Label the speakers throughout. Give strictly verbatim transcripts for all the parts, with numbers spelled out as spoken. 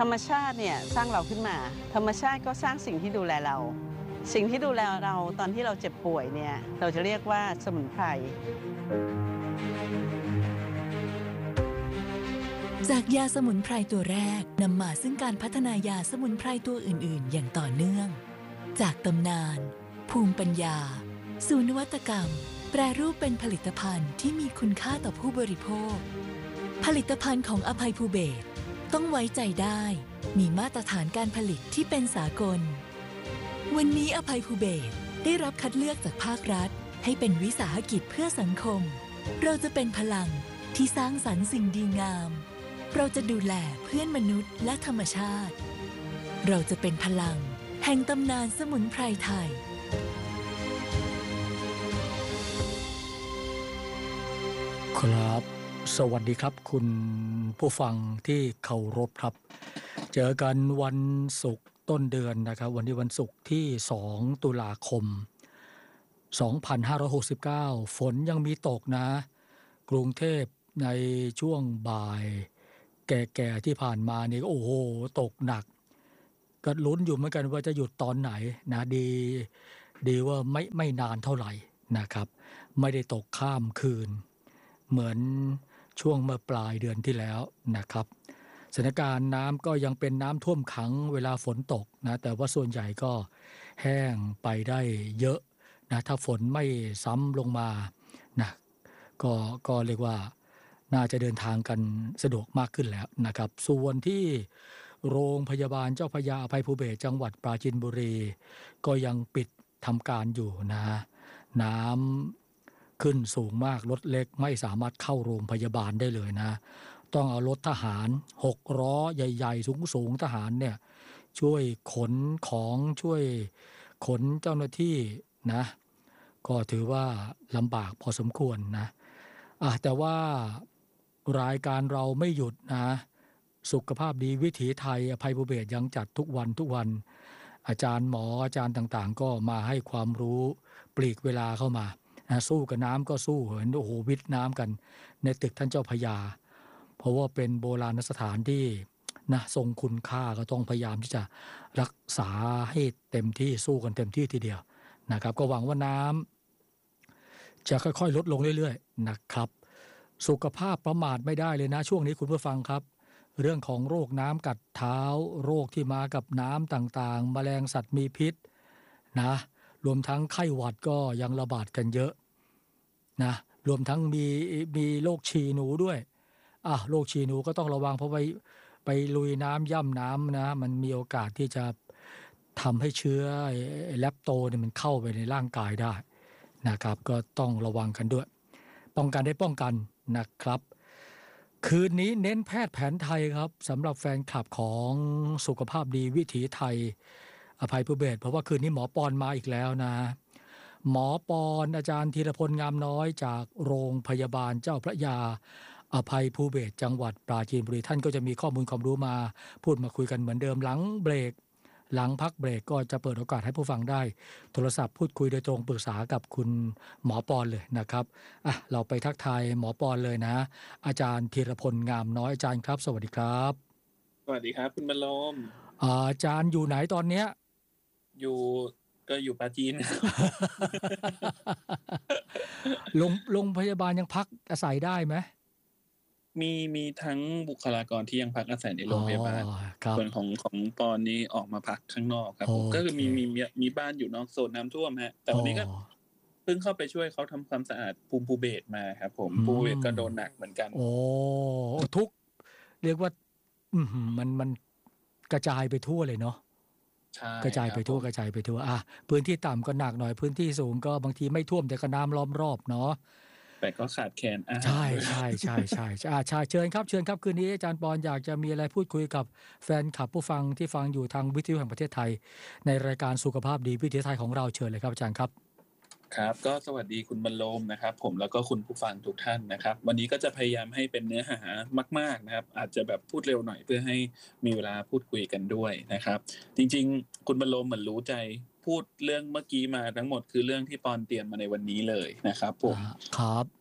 Speaker 1: รรมชาติเนี่ยสร้างเราขึ้นมาธรรมชาติก็สร้างสิ่งที่ดูแลเราสิ่งที่ดูแลเราตอนที่เราเจ็บป่วยเนี่ยเราจะเรียกว่าสมุนไพร
Speaker 2: จากยาสมุนไพรตัวแรกนำมาซึ่งการพัฒนายาสมุนไพรตัวอื่นๆอย่างต่อเนื่องจากตำนานภูมิปัญญาสู่นวัตกรรมแปรรูปเป็นผลิตภัณฑ์ที่มีคุณค่าต่อผู้บริโภคผลิตภัณฑ์ของอภัยภูเบศรต้องไว้ใจได้มีมาตรฐานการผลิตที่เป็นสากลวันนี้อภัยภูเบศรได้รับคัดเลือกจากภาครัฐให้เป็นวิสาหกิจเพื่อสังคมเราจะเป็นพลังที่สร้างสรรค์สิ่งดีงามเราจะดูแลเพื่อนมนุษย์และธรรมชาติเราจะเป็นพลังแห่งตำนานสมุนไพรไทย
Speaker 3: ครับสวัสดีครับคุณผู้ฟังที่เคารพครับเจอกันวันศุกร์ต้นเดือนนะครับวันนี้วันศุกร์ที่สองตุลาคมสองพันห้าร้อยหกสิบเก้าฝนยังมีตกนะกรุงเทพในช่วงบ่ายแก่ๆที่ผ่านมานี่โอ้โหตกหนักก็ลุ้นอยู่เหมือนกันว่าจะหยุดตอนไหนนะดีดีว่าไม่ไม่นานเท่าไหร่นะครับไม่ได้ตกข้ามคืนเหมือนช่วงเมื่อปลายเดือนที่แล้วนะครับสถานการณ์น้ำก็ยังเป็นน้ำท่วมขังเวลาฝนตกนะแต่ว่าส่วนใหญ่ก็แห้งไปได้เยอะนะถ้าฝนไม่ซ้ำลงมานะก็ก็เรียกว่าน่าจะเดินทางกันสะดวกมากขึ้นแล้วนะครับส่วนที่โรงพยาบาลเจ้าพระยาอภัยภูเบศรจังหวัดปราจีนบุรีก็ยังปิดทำการอยู่นะน้ำขึ้นสูงมากรถเล็กไม่สามารถเข้าโรงพยาบาลได้เลยนะต้องเอารถทหารหกล้อใหญ่ๆสูงๆทหารเนี่ยช่วยขนของช่วยขนเจ้าหน้าที่นะก็ถือว่าลำบากพอสมควรนะอ่ะแต่ว่ารายการเราไม่หยุดนะสุขภาพดีวิถีไทยอภัยภูเบศรยังจัดทุกวันทุกวันอาจารย์หมออาจารย์ต่างๆก็มาให้ความรู้ปลีกเวลาเข้ามาสู้กับน้ำก็สู้เห็นโอ้โหวิทย์น้ำกันในตึกท่านเจ้าพระยาเพราะว่าเป็นโบราณสถานที่นะทรงคุณค่าก็ต้องพยายามที่จะรักษาให้เต็มที่สู้กันเต็มที่ทีเดียวนะครับก็หวังว่าน้ำจะค่อยๆลดลงเรื่อยๆนะครับสุขภาพประมาทไม่ได้เลยนะช่วงนี้คุณผู้ฟังครับเรื่องของโรคน้ำกัดเท้าโรคที่มากับน้ำต่างๆแมลงสัตว์มีพิษนะรวมทั้งไข้หวัดก็ยังระบาดกันเยอะนะรวมทั้งมีมีโรคฉี่หนูด้วยอ่ะโรคฉี่หนูก็ต้องระวังเพราะไปไปลุยน้ำย่ำน้ำนะมันมีโอกาสที่จะทำให้เชื้อแลปโตเนี่ยมันเข้าไปในร่างกายได้นะครับก็ต้องระวังกันด้วยป้องกันได้ป้องกันนะครับคืนนี้เน้นแพทย์แผนไทยครับสำหรับแฟนคลับของสุขภาพดีวิถีไทยอภัยภูเบศรเพราะว่าคืนนี้หมอปอนมาอีกแล้วนะหมอปอนอาจารย์ธีรพลงามน้อยจากโรงพยาบาลเจ้าพระยาอภัยภูเบศรจังหวัดปราจีนบุรีท่านก็จะมีข้อมูลความรู้มาพูดมาคุยกันเหมือนเดิมหลังเบรกหลังพักเบรกก็จะเปิดโอกาสให้ผู้ฟังได้โทรศัพท์พูดคุยโดยตรงปรึกษากับคุณหมอปอนเลยนะครับอ่ะเราไปทักทายหมอปอนเลยนะอาจารย์ธีรพลงามน้อยอาจารย์ครับสวัสดีครับ
Speaker 4: สวัสดีครับคุณบรรลม
Speaker 3: อาจารย์อยู่ไหนตอนเนี้ย
Speaker 4: อยู่ก็อยู่ปราจีน
Speaker 3: โรงโรงพยาบาลยังพักอาศัยได้ไหม
Speaker 4: มีมีทั้งบุคลากรที่ยังพักอาศัยในโรงพยาบาลส่วนของของปอนนี้ออกมาพักข้างนอกครับก็คือมีมีมีบ้านอยู่นอกโซนน้ำท่วมฮะแต่วันนี้ก็เพิ่งเข้าไปช่วยเขาทำความสะอาดภูมิภูเบศรมาครับผมภูมิภูเบศรก็โดนหนักเหมือนกัน
Speaker 3: โอ้ทุกเรียกว่าอืมมันมันกระจายไปทั่วเลยเนาะกระจายไปทั่วกระจายไปทั่วอ่ะพื้นที่ต่ำก็หนักหน่อยพื้นที่สูงก็บางทีไม่ท่วมแต่ก็น้ำล้อมรอบเนาะ
Speaker 4: แต่ก็ขาดแคลนอาหาร
Speaker 3: ใช่ใช่ใช่ใช่ใช่ใช่เชิญครับเชิญครับคืนนี้อาจารย์ปอนอยากจะมีอะไรพูดคุยกับแฟนคลับผู้ฟังที่ฟังอยู่ทางวิทยุแห่งประเทศไทยในรายการสุขภาพดีวิถีไทยของเราเชิญเลยครับอาจารย์ครับ
Speaker 4: ครับก็สวัสดีคุณบรรลมนะครับผมแล้วก็คุณผู้ฟังทุกท่านนะครับวันนี้ก็จะพยายามให้เป็นเนื้อหามากๆนะครับอาจจะแบบพูดเร็วหน่อยเพื่อให้มีเวลาพูดคุยกันด้วยนะครับจริงๆคุณบรรลมเหมือนรู้ใจพูดเรื่องเมื่อกี้มาทั้งหมดคือเรื่องที่ปอนเตรียมมาในวันนี้เลยนะครับผม
Speaker 3: ครับ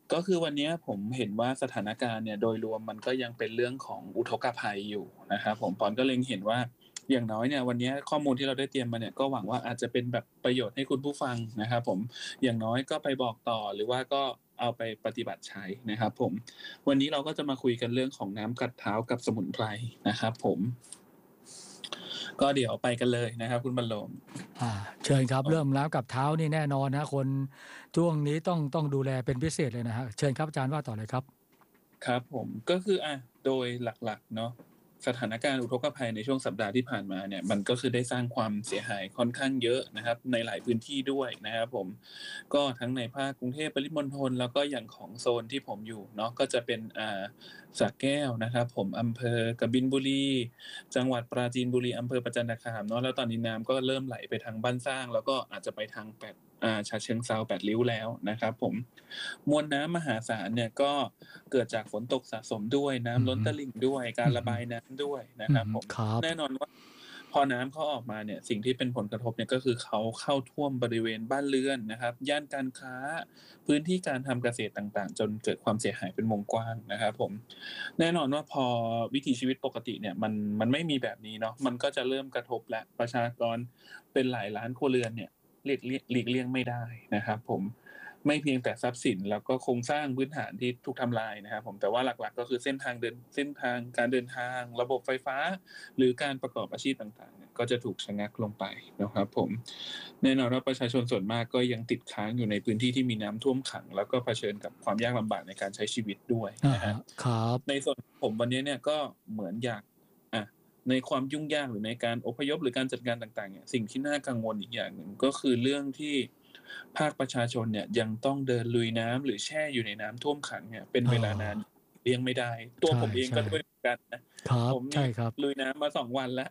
Speaker 4: ก็คือวันนี้ผมเห็นว่าสถานการณ์เนี่ยโดยรวมมันก็ยังเป็นเรื่องของอุทกภัยอยู่นะครับผมปอนก็เล็งเห็นว่าอย่างน้อยเนี่ยวันนี้ข้อมูลที่เราได้เตรียมมาเนี่ยก็หวังว่าอาจจะเป็นแบบประโยชน์ให้คุณผู้ฟังนะครับผมอย่างน้อยก็ไปบอกต่อหรือว่าก็เอาไปปฏิบัติใช้นะครับผมวันนี้เราก็จะมาคุยกันเรื่องของน้ำกัดเท้ากับสมุนไพรนะครับผมก็เดี๋ยวไปกันเลยนะครับคุณบรรลม
Speaker 3: อ่าเชิญครับเริ่มน้ำกัดเท้านี่แน่นอนนะคนช่วงนี้ต้องต้องดูแลเป็นพิเศษเลยนะฮะเชิญครับอาจารย์ว่าต่อเลยครับ
Speaker 4: ครับผมก็คืออ่ะโดยหลักๆเนาะสถานการณ์อุทกภัยในช่วงสัปดาห์ที่ผ่านมาเนี่ยมันก็คือได้สร้างความเสียหายค่อนข้างเยอะนะครับในหลายพื้นที่ด้วยนะครับผมก็ทั้งในภาคกรุงเทพปริมณฑลแล้วก็อย่างของโซนที่ผมอยู่เนาะก็จะเป็นอ่าสระแก้วนะครับผมอำเภอกบินบุรีจังหวัดปราจีนบุรีอำเภอประจันตคามเนาะแล้วตอนนี้น้ำก็เริ่มไหลไปทางบ้านสร้างแล้วก็อาจจะไปทางแปดอ่าฉะเชิงเทราแปดริ้วแล้วนะครับผมมวลน้ำมหาศาลเนี่ยก็เกิดจากฝนตกสะสมด้วยน้ำล้นตลิ่งด้วยการระบายน้ำด้วยนะครับผมแน่นอนว่าพอน้ำเขาออกมาเนี่ยสิ่งที่เป็นผลกระทบเนี่ยก็คือเขาเข้าท่วมบริเวณบ้านเรือนนะครับย่านการค้าพื้นที่การทำเกษตรต่างๆจนเกิดความเสียหายเป็นวงกว้างนะครับผมแน่นอนว่าพอวิถีชีวิตปกติเนี่ยมันมันไม่มีแบบนี้เนาะมันก็จะเริ่มกระทบและประชากรเป็นหลายล้านครัวเรือนเนี่ยหลีกเลี่ยงหลีกเลี่ยงไม่ได้นะครับผมไม่เพียงแต่ทรัพย์สินแล้วก็โครงสร้างพื้นฐานที่ถูกทำลายนะครับผมแต่ว่าหลักๆก็คือเส้นทางเดินเส้นทางการเดินทางระบบไฟฟ้าหรือการประกอบอาชีพต่างๆเนี่ยก็จะถูกชะงักลงไปนะครับผมแน่นอนว่าประชาชนส่วนมากก็ยังติดค้างอยู่ในพื้นที่ที่มีน้ำท่วมขังแล้วก็เผชิญกับความยากลำบากในการใช้ชีวิตด้วยนะฮะ
Speaker 3: ครับ
Speaker 4: ในส่วนผมวันนี้เนี่ยก็เหมือนอยากอ่ะในความยุ่งยากหรือในการอพยพหรือการจัดการต่างๆเนี่ยสิ่งที่น่ากังวลอีกอย่างหนึ่งก็คือเรื่องที่ภาคประชาชนเนี่ยยังต้องเดินลุยน้ำหรือแช่อยู่ในน้ำท่วมขังเนี่ยเป็นเวลานานเลี่ยงไม่ได้ตัวผมเองก็ด้วยกันนะผมนี่ลุยน้ำมาสองวันแล้ว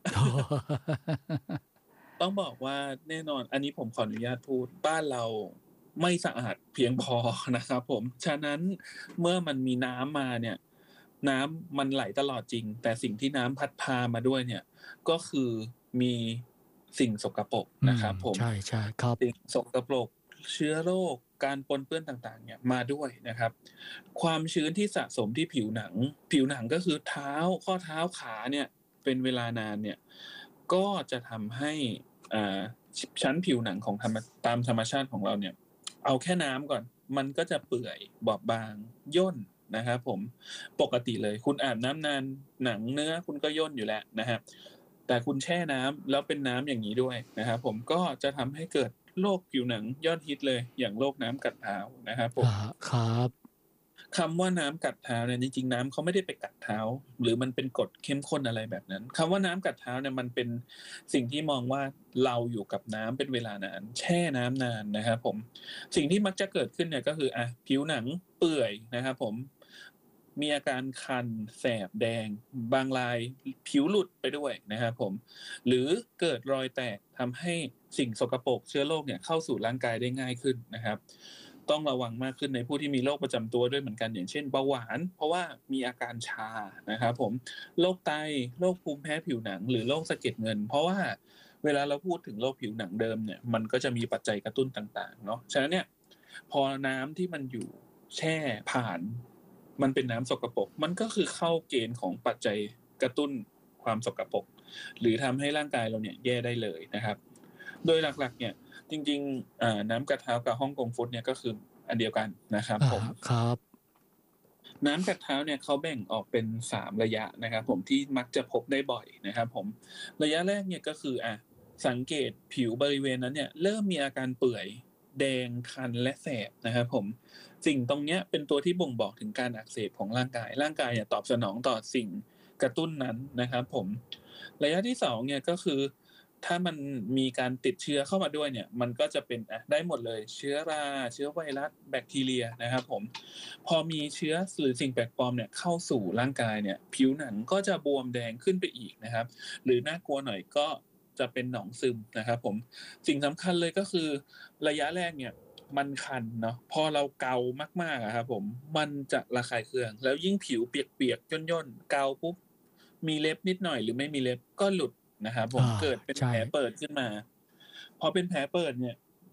Speaker 4: ต้องบอกว่าแน่นอนอันนี้ผมขออนุญาตพูดบ้านเราไม่สะอาดเพียงพอนะครับผมฉะนั้นเมื่อมันมีน้ำมาเนี่ยน้ำมันไหลตลอดจริงแต่สิ่งที่น้ำพัดพามาด้วยเนี่ยก็คือมีสิ่งสกปรกนะครับผม
Speaker 3: ใช่ใช่ครับ
Speaker 4: สิ่งสกปรกเชื้อโรคการปนเปื้อนต่างๆเนี่ยมาด้วยนะครับความชื้นที่สะสมที่ผิวหนังผิวหนังก็คือเท้าข้อเท้าขาเนี่ยเป็นเวลานานเนี่ยก็จะทำให้อ่าชั้นผิวหนังของธรรมตามธรรมชาติของเราเนี่ยเอาแค่น้ำก่อนมันก็จะเปื่อยบอบบางย่นนะครับผมปกติเลยคุณอาบน้ำนานหนังเนื้อคุณก็ย่นอยู่แล้วนะครับแต่คุณแช่น้ำแล้วเป็นน้ำอย่างนี้ด้วยนะครับผมก็จะทำให้เกิดโรคผิวหนังยอดฮิตเลยอย่างโรคน้ำกัดเท้านะครับผม
Speaker 3: ครับ
Speaker 4: คำว่าน้ำกัดเท้าเนี่ยจริงๆน้ำเขาไม่ได้ไปกัดเท้าหรือมันเป็นกรดเข้มข้นอะไรแบบนั้นคำว่าน้ำกัดเท้าเนี่ยมันเป็นสิ่งที่มองว่าเราอยู่กับน้ำเป็นเวลานานแช่น้ำนานนะครับผมสิ่งที่มักจะเกิดขึ้นเนี่ยก็คืออ่ะผิวหนังเปื่อยนะครับผมมีอาการคันแสบแดงบางรายผิวหลุดไปด้วยนะครับผมหรือเกิดรอยแตกทำให้สิ่งสกปรกเชื้อโรคเนี่ยเข้าสู่ร่างกายได้ง่ายขึ้นนะครับต้องระวังมากขึ้นในผู้ที่มีโรคประจำตัวด้วยเหมือนกันอย่างเช่นเบาหวานเพราะว่ามีอาการชานะครับผมโรคไตโรคภูมิแพ้ผิวหนังหรือโรคสะเก็ดเงินเพราะว่าเวลาเราพูดถึงโรคผิวหนังเดิมเนี่ยมันก็จะมีปัจจัยกระตุ้นต่างๆเนาะฉะนั้นเนี่ยพอน้ำที่มันอยู่แช่ผ่านมันเป็นน้ำสกปรกมันก็คือเข้าเกณฑ์ของปัจจัยกระตุ้นความสกปรกหรือทำให้ร่างกายเราเนี่ยแย่ได้เลยนะครับโดยหลักๆเนี่ยจริงๆน้ำกัดเท้ากับฮ่องกงฟุตเนี่ยก็คืออันเดียวกันนะครับผม
Speaker 3: ครับ
Speaker 4: น้ำกัดเท้าเนี่ยเขาแบ่งออกเป็นสามระยะนะครับผมที่มักจะพบได้บ่อยนะครับผมระยะแรกเนี่ยก็คืออ่ะสังเกตผิวบริเวณนั้นเนี่ยเริ่มมีอาการเปื่อยแดงคันและแสบนะครับผมสิ่งตรงเนี้ยเป็นตัวที่บ่งบอกถึงการอักเสบของร่างกายร่างกายเนี่ยตอบสนองต่อสิ่งกระตุ้นนั้นนะครับผมระยะที่สองเนี่ยก็คือถ้ามันมีการติดเชื้อเข้ามาด้วยเนี่ยมันก็จะเป็นอ่ะได้หมดเลยเชื้อราเชื้อไวรัสแบคทีเรียนะครับผมพอมีเชื้อหรือสิ่งแปลกปลอมเนี่ยเข้าสู่ร่างกายเนี่ยผิวหนังก็จะบวมแดงขึ้นไปอีกนะครับหรือน่ากลัวหน่อยก็จะเป็นหนองซึมนะครับผมสิ่งสำคัญเลยก็คือระยะแรกเนี่ยมันคันเนาะพอเราเกามากๆอะครับผมมันจะระคายเคืองแล้วยิ่งผิวเปียกๆย่นๆเกาปุ๊บมีเล็บนิดหน่อยหรือไม่มีเล็บก็หลุดนะครับผมเกิดเป็นแผลเปิดขึ้นมาพอเป็นแผลเปิดเนี่ย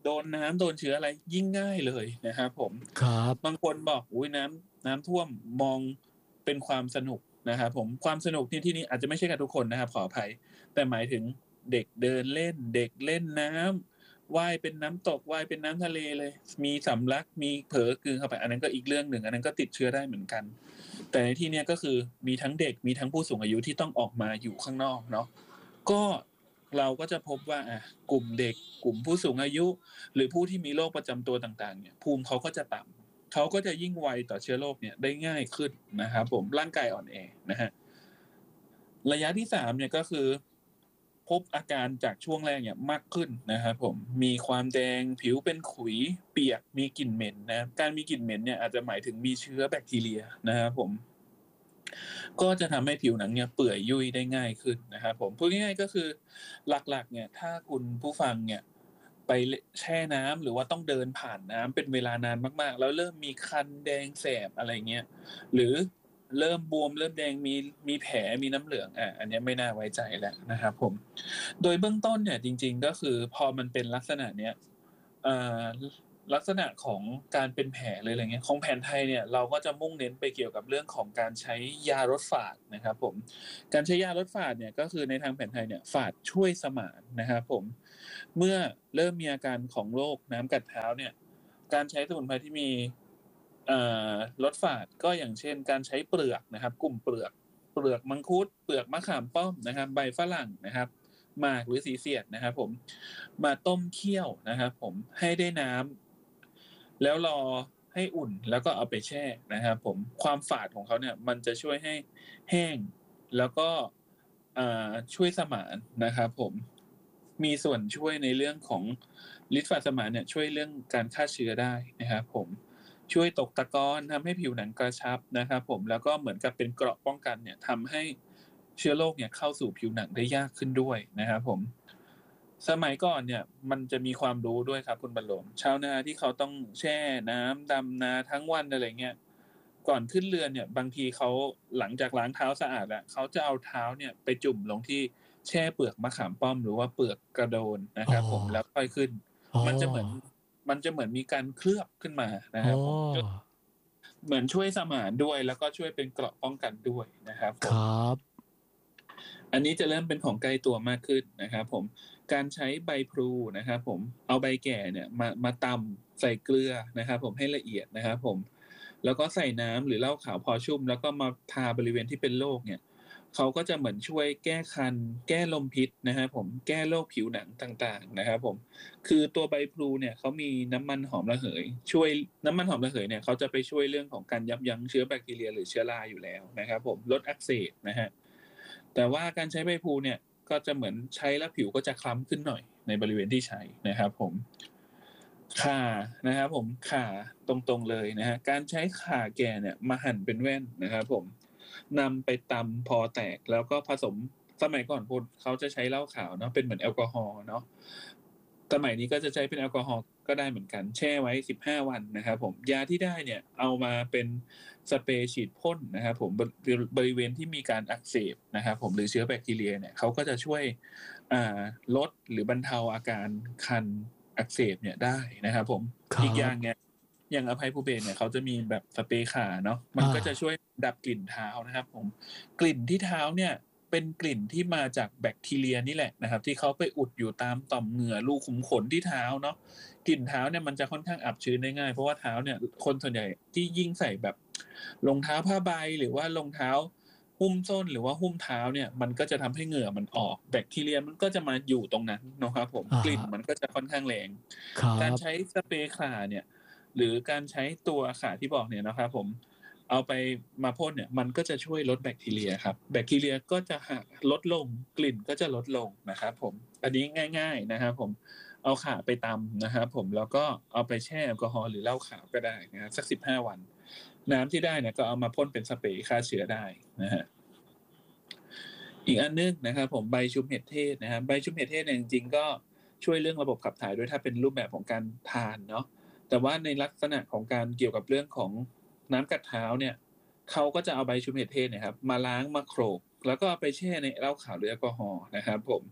Speaker 4: โดนน้ำโดนเชื้ออะไรยิ่งง่ายเลยนะครับผม
Speaker 3: ครับ
Speaker 4: บางคนบอกอุ้ยน้ำน้ำท่วมมองเป็นความสนุกนะครับผมความสนุกที่ที่นี่อาจจะไม่ใช่กับทุกคนนะครับขออภัยแต่หมายถึงเด็กเดินเล่นเด็กเล่นน้ำว่ายเป็นน้ำตกว่ายเป็นน้ำทะเลเลยมีสำลักมีเผลอกลืนเข้าไปอันนั้นก็อีกเรื่องหนึ่งอันนั้นก็ติดเชื้อได้เหมือนกันแต่ในที่นี้ก็คือมีทั้งเด็กมีทั้งผู้สูงอายุที่ต้องออกมาอยู่ข้างนอกเนาะก็เราก็จะพบว่าอ่ะกลุ่มเด็กกลุ่มผู้สูงอายุหรือผู้ที่มีโรคประจำตัวต่างๆเนี่ยภูมิเขาก็จะต่ำเขาก็จะยิ่งไวต่อเชื้อโรคเนี่ยได้ง่ายขึ้นนะครับผมร่างกายอ่อนแอนะฮะระยะที่สามเนี่ยก็คือพบอาการจากช่วงแรกเนี่ยมากขึ้นนะครับผมมีความแดงผิวเป็นขุยเปียกมีกลิ่นเหม็นนะการมีกลิ่นเหม็นเนี่ยอาจจะหมายถึงมีเชื้อแบคทีเรียนะครับผมก็จะทำให้ผิวหนังเนี่ยเปื่อยยุ่ยได้ง่ายขึ้นนะครับผมพูดง่ายๆก็คือหลักๆเนี่ยถ้าคุณผู้ฟังเนี่ยไปแช่น้ำหรือว่าต้องเดินผ่านน้ำเป็นเวลานานมากๆแล้วเริ่มมีคันแดงแสบอะไรเงี้ยหรือเริ่มบวมเริ่มแดงมีมีแผลมีน้ำเหลืองอ่ะอันนี้ไม่น่าไว้ใจแล้วนะครับผมโดยเบื้องต้นเนี่ยจริงๆก็คือพอมันเป็นลักษณะเนี้ยเอ่อลักษณะของการเป็นแผลเลยอะไรเงี้ยของแผนไทยเนี่ยเราก็จะมุ่งเน้นไปเกี่ยวกับเรื่องของการใช้ยาลดฝาดนะครับผมการใช้ยาลดฝาดเนี่ยก็คือในทางแผนไทยเนี่ยฝาดช่วยสมานนะครับผมเมื่อเริ่มมีอาการของโรคน้ำกัดเท้าเนี่ยการใช้สมุนไพรที่มีลดฝาดก็อย่างเช่นการใช้เปลือกนะครับกลุ่มเปลือกเปลือกมังคุดเปลือกมะขามป้อมนะครับใบฝรั่งนะครับหมากหรือสีเสียดนะครับผมมาต้มเคี่ยวนะครับผมให้ได้น้ำแล้วรอให้อุ่นแล้วก็เอาไปแช่นะครับผมความฝาดของเขาเนี่ยมันจะช่วยให้แห้งแล้วก็ช่วยสมานนะครับผมมีส่วนช่วยในเรื่องของฤทธิ์ฝาดสมานเนี่ยช่วยเรื่องการฆ่าเชื้อได้นะครับผมช่วยตกตะกอนทำให้ผิวหนังกระชับนะครับผมแล้วก็เหมือนกับเป็นเกราะป้องกันเนี่ยทำให้เชื้อโรคเนี่ยเข้าสู่ผิวหนังได้ยากขึ้นด้วยนะครับผมสมัยก่อนเนี่ยมันจะมีความรู้ด้วยครับคุณบรรลมชาวนาที่เขาต้องแช่น้ำดำนาทั้งวันอะไรเงี้ยก่อนขึ้นเรือนเนี่ยบางทีเขาหลังจากล้างเท้าสะอาดแล้วเขาจะเอาเท้าเนี่ยไปจุ่มลงที่แช่เปลือกมะขามป้อมหรือว่าเปลือกกระโดนนะครับผมแล้วค่อยขึ้นมันจะเหมือนมันจะเหมือนมีการเคลือบขึ้นมานะครับผมเหมือนช่วยสมานด้วยแล้วก็ช่วยเป็นเกราะป้องกันด้วยนะครับ
Speaker 3: ครับ
Speaker 4: อันนี้จะเริ่มเป็นของใกล้ตัวมากขึ้นนะครับผมการใช้ใบพลูนะครับผมเอาใบแก่เนี่ยมามาตำใส่เกลือนะครับผมให้ละเอียดนะครับผมแล้วก็ใส่น้ำหรือเหล้าขาวพอชุ่มแล้วก็มาทาบริเวณที่เป็นโรคเนี่ยเขาก็จะเหมือนช่วยแก้คันแก้ลมพิษนะครับผมแก้โรคผิวหนังต่างๆนะครับผมคือตัวใบพลูเนี่ยเขามีน้ำมันหอมระเหยช่วยน้ำมันหอมระเหยเนี่ยเขาจะไปช่วยเรื่องของการยับยั้งเชื้อแบคทีเรียหรือเชื้อราอยู่แล้วนะครับผมลดอักเสบนะฮะแต่ว่าการใช้ใบพลูเนี่ยก็จะเหมือนใช้แล้วผิวก็จะคล้ำขึ้นหน่อยในบริเวณที่ใช้นะครับผมข่านะครับผมข่าตรงๆเลยนะฮะการใช้ข่าแก่เนี่ยมาหั่นเป็นแว่นนะครับผมนำไปตำพอแตกแล้วก็ผสมสมัยก่อนคนเขาจะใช้เหล้าขาวเนาะเป็นเหมือนแอลกอฮอล์เนาะสมัยนี้ก็จะใช้เป็นแอลกอฮอล์ก็ได้เหมือนกันแช่ไว้สิบห้าวันนะครับผมยาที่ได้เนี่ยเอามาเป็นสเปรย์ฉีดพ่นนะครับผมบริเวณที่มีการอักเสบนะครับผมหรือเชื้อแบคทีเรียเนี่ยเขาก็จะช่วยลดหรือบรรเทาอาการคันอักเสบเนี่ยได้นะครับผมอีกอย่างเนี่ยอย่างอภัยภูเบศเนี่ยเขาจะมีแบบสเปรย์ข่าเนาะมันก็จะช่วยดับกลิ่นเท้านะครับผมกลิ่นที่เท้าเนี่ยเป็นกลิ่นที่มาจากแบคทีเรียนี่แหละนะครับที่เขาไปอุดอยู่ตามต่อมเหงื่อรูขุมขนที่เท้าเนาะกลิ่นเท้าเนี่ยมันจะค่อนข้างอับชื้นได้ง่ายเพราะว่าเท้าเนี่ยคนส่วนใหญ่ที่ยิ่งใส่แบบรองเท้าผ้าใบหรือว่ารองเท้าหุ้มส้นหรือว่าหุ้มเท้าเนี่ยมันก็จะทำให้เหงื่อมันออกแบคทีเรียมันก็จะมาอยู่ตรงนั้นนะครับผมกลิ่นมันก็จะค่อนข้างแรงการใช้สเปรย์ข่าเนี่ยหรือการใช้ตัวข่าที่บอกเนี่ยนะครับผมเอาไปมาพ่นเนี่ยมันก็จะช่วยลดแบคทีเรียครับแบคทีเรียก็จะลดลงกลิ่นก็จะลดลงนะครับผมอันนี้ง่ายๆนะครับผมเอาข่าไปตำนะครับผมแล้วก็เอาไปแช่แอลกอฮอล์หรือเหล้าขาวก็ได้นะครับสักสิบห้าวันน้ำที่ได้เนี่ยก็เอามาพ่นเป็นสเปรย์ฆ่าเชื้อได้นะฮะอีกอันนึงนะครับผมใบชุบเห็ดเทศนะครับใบชุบเห็ดเทศเนี่ยจริงๆก็ช่วยเรื่องระบบขับถ่ายด้วยถ้าเป็นรูปแบบของการทานเนาะแต่ว่าในลักษณะของการเกี่ยวกับเรื่องของน้ำกัดเท้าเนี่ยเขาก็จะเอาใบชุบเห็ดเทศเนี่ยครับมาล้างมาโขลกแล้วก็ไปแช่ในเหล้าขาวหรือแอลกอฮอล์นะครับผม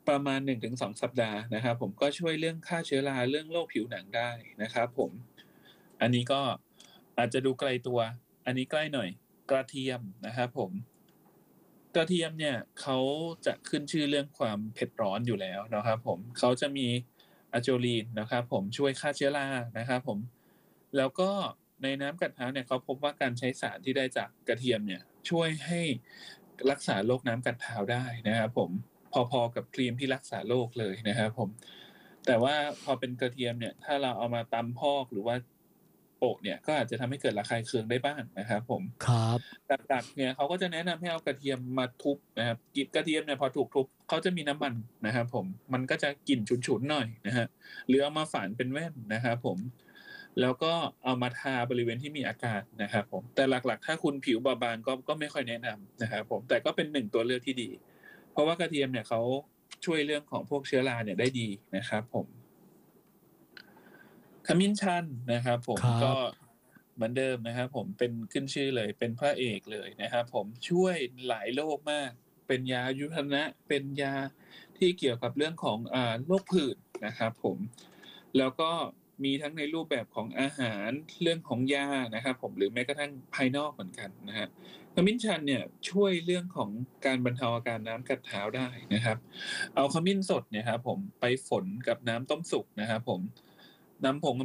Speaker 4: ประมาณ หนึ่งถึงสอง สัปดาห์นะครับผมก็ช่วยเรื่องฆ่าเชื้อราเรื่องโรคผิวหนังได้นะครับผมอันนี้ก็อาจจะดูไกลตัวอันนี้ใกล้หน่อยกระเทียมนะครับผมกระเทียมเนี่ยเขาจะขึ้นชื่อเรื่องความเผ็ดร้อนอยู่แล้วนะครับผมเขาจะมีอะโจลีนนะครับผมช่วยฆ่าเชื้อรานะครับผมแล้วก็ในน้ำกัดเท้าเนี่ยเขาพบว่าการใช้สารที่ได้จากกระเทียมเนี่ยช่วยให้รักษาโรคน้ำกัดเท้าได้นะครับผมพอๆกับครีมที่รักษาโรคเลยนะครับผมแต่ว่าพอเป็นกระเทียมเนี่ยถ้าเราเอามาตำพอกหรือว่าโปะเนี่ยก็อาจจะทำให้เกิดระคายเคืองได้บ้างนะครับผม
Speaker 3: ครับ
Speaker 4: หลักๆเนี่ยเขาก็จะแนะนำให้เอากระเทียมมาทุบนะครับกิบกระเทียมเนี่ยพอถูกทุบเขาจะมีน้ำมันนะครับผมมันก็จะกลิ่นฉุนๆหน่อยนะฮะหรือเอามาฝานเป็นแว่นนะครับผมแล้วก็เอามาทาบริเวณที่มีอาการนะครับผมแต่หลักๆถ้าคุณผิวบอบบางก็ก็ไม่ค่อยแนะนำนะครับผมแต่ก็เป็นหนึ่งตัวเลือกที่ดีเพราะว่ากระเทียมเนี่ยเขาช่วยเรื่องของพวกเชื้อราเนี่ยได้ดีนะครับผมขมิ้นชันนะครับผมก็เหมือนเดิมนะครับผมเป็นขึ้นชื่อเลยเป็นพระเอกเลยนะครับผมช่วยหลายโรคมากเป็นยาอายุรนะเป็นยาที่เกี่ยวกับเรื่องของอ่าโรคผื่นนะครับผมแล้วก็มีทั้งในรูปแบบของอาหารเรื่องของยานะครับผมหรือแม้กระทั่งภายนอกเหมือนกันนะฮะขมิ้นชันเนี่ยช่วยเรื่องของการบรรเทาอาการน้ำกัดเท้าได้นะครับเอาขมิ้นสดเนี่ยครับผมไปฝนกับน้ำต้มสุกนะครับผมน้ำผง